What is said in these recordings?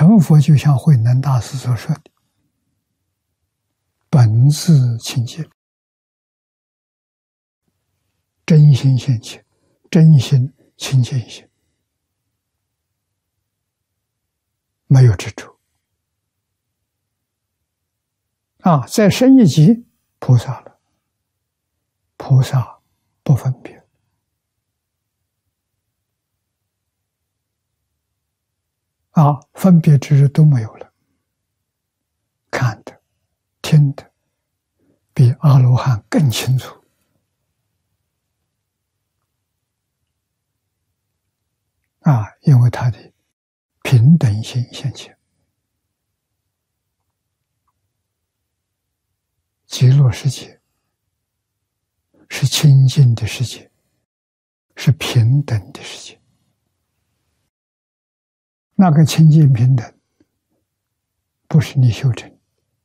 成佛就像慧能大师所说的，本自清净，真心现前，真心清净心，没有执着。再升一级，菩萨了。菩萨不分别，分别之日都没有了，看的、听的，比阿罗汉更清楚。因为他的平等心现前。极乐世界是清净的世界，是平等的世界。那个清净平等，不是你修成，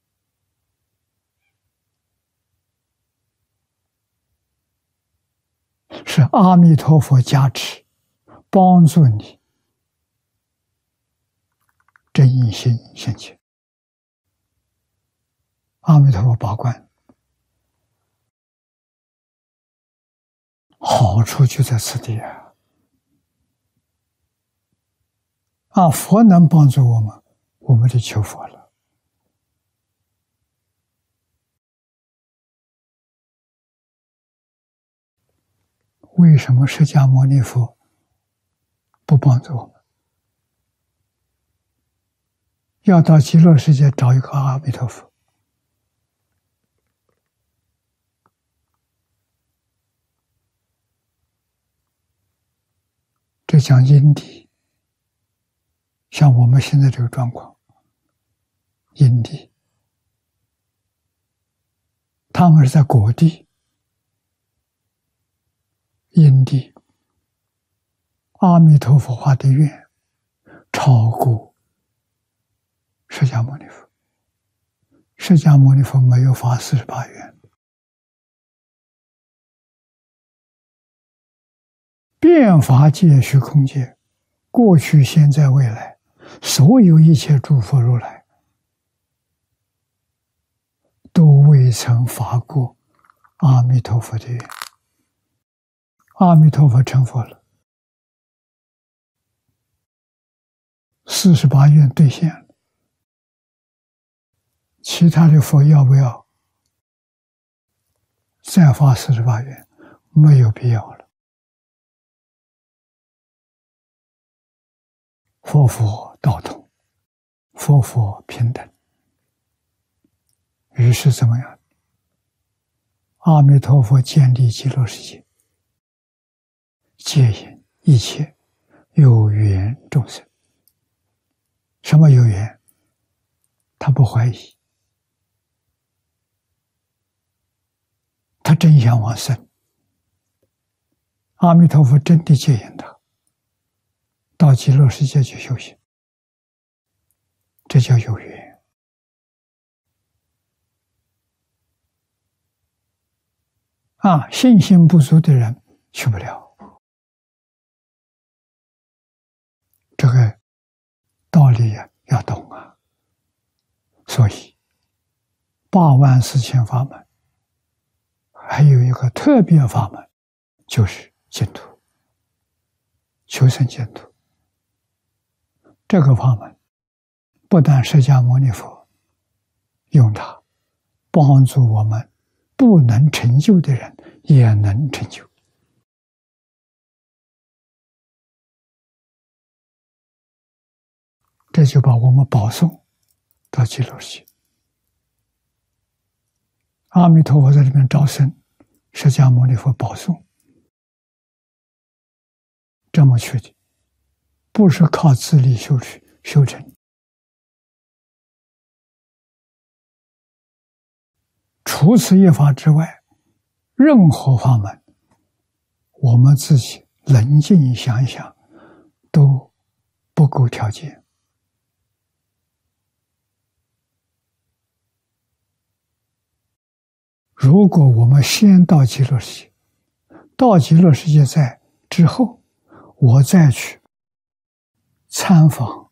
是阿弥陀佛加持，帮助你真心现前。阿弥陀佛把关，好处就在此地佛能帮助我们，我们就求佛了。为什么释迦牟尼佛不帮助我们？要到极乐世界找一个阿弥陀佛，这讲因地，像我们现在这个状况，因地，他们是在果地，因地，阿弥陀佛发的愿超过释迦牟尼佛，释迦牟尼佛没有发48愿，遍法界虚空界，过去现在未来，所有一切诸佛如来都未曾发过阿弥陀佛的愿。阿弥陀佛成佛了，48愿兑现了，其他的佛要不要再发48愿？没有必要了。佛佛道同，佛佛平等。于是怎么样？阿弥陀佛建立极乐世界，接引一切有缘众生。什么有缘？他不怀疑，他真想往生。阿弥陀佛真的接引他到极乐世界去修行，这叫有缘。信心不足的人去不了。这个道理要懂啊。所以84000法门还有一个特别法门，就是净土，求生净土。这个法门不但释迦牟尼佛用它帮助我们不能成就的人也能成就。这就把我们保送到极乐世界。阿弥陀佛在这边招生，释迦牟尼佛保送，这么去的，不是靠自力修成。除此一法之外，任何法门，我们自己冷静想一想，都不够条件。如果我们先到极乐世界，到极乐世界之后，我再去参访